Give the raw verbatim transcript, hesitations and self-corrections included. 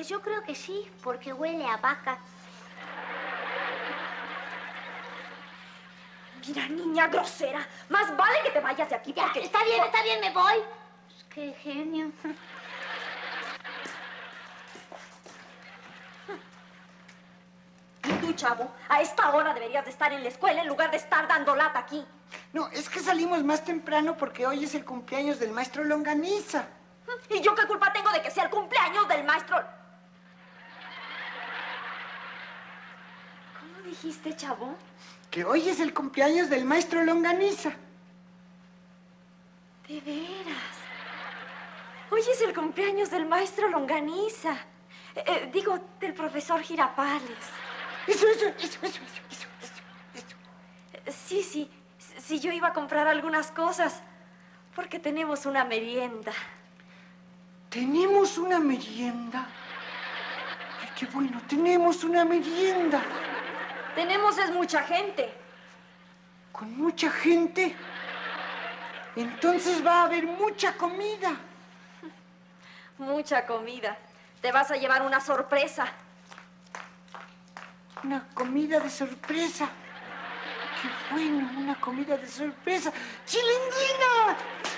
Pues yo creo que sí, porque huele a vaca. Mira, niña grosera, más vale que te vayas de aquí porque... Ya, está bien, está bien, me voy. Qué genio. Y tú, chavo, a esta hora deberías de estar en la escuela en lugar de estar dando lata aquí. No, es que salimos más temprano porque hoy es el cumpleaños del maestro Longaniza. ¿Y yo qué culpa tengo de que sea el cumpleaños del maestro? ¿Cómo dijiste, chavo? Que hoy es el cumpleaños del maestro Longaniza. De veras. Hoy es el cumpleaños del maestro Longaniza. Eh, eh, digo, del profesor Girafales. Eso, eso, eso, eso, eso, eso, eso. Eh, Sí, sí. Sí, yo iba a comprar algunas cosas. Porque tenemos una merienda. ¿Tenemos una merienda? Ay, qué bueno, tenemos una merienda. Tenemos es mucha gente. ¿Con mucha gente? Entonces va a haber mucha comida. Mucha comida. Te vas a llevar una sorpresa. Una comida de sorpresa. Qué bueno, una comida de sorpresa. ¡Chilindrina!